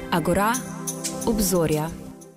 Agora, obzorja.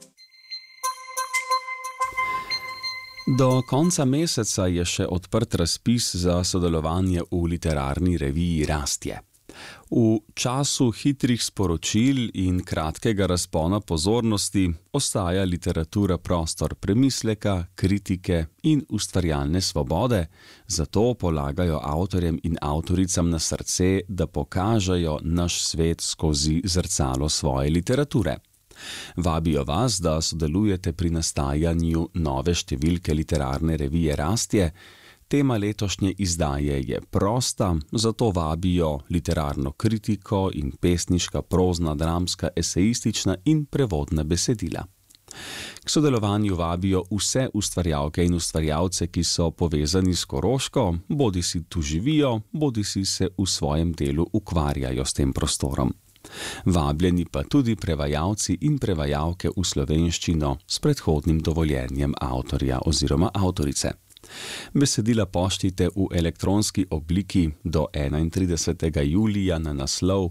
Do konca meseca je še odprt razpis za sodelovanje v literarni reviji Rastje. V času hitrih sporočil in kratkega razpona pozornosti ostaja literatura prostor premisleka, kritike in ustvarjalne svobode, zato polagajo avtorjem in avtoricam na srce, da pokažejo naš svet skozi zrcalo svoje literature. Vabijo vas, da sodelujete pri nastajanju nove številke literarne revije Rastje. Tema letošnje izdaje je prosta, zato vabijo literarno kritiko in pesniška, prozna, dramska, esejistična in prevodna besedila. K sodelovanju vabijo vse ustvarjalke in ustvarjalce, ki so povezani s Koroško, bodisi tu živijo, bodisi se v svojem delu ukvarjajo s tem prostorom. Vabljeni pa tudi prevajalci in prevajalke v slovenščino s predhodnim dovoljenjem avtorja oziroma avtorice. Besedila pošljite v elektronski obliki do 31. julija na naslov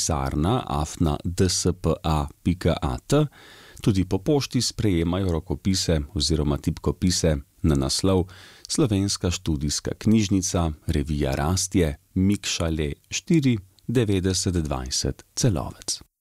pisarna@dspa.at. Tudi po pošti sprejemajo rokopise oziroma tipkopise na naslov Slovenska študijska knjižnica, revija Rastje, Mikšale 4, 9020 Celovec.